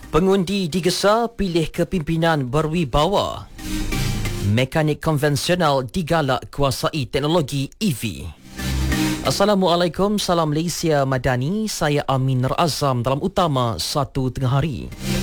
Pengundi digesa pilih kepimpinan berwibawa. Mekanik konvensional digalak kuasai teknologi EV. Assalamualaikum, salam Malaysia Madani. Saya Amin Nur Azam dalam utama 1 tengah hari.